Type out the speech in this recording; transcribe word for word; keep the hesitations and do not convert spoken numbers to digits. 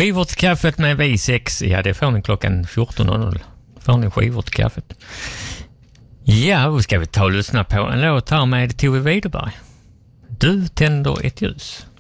Skivor till kaffet med V sex. Ja, det får ni klockan fjorton noll noll. Får ni skivor till kaffet. Ja, då ska vi ta och lyssna på en låt här med Tove Widerberg. Du tänder ett ljus.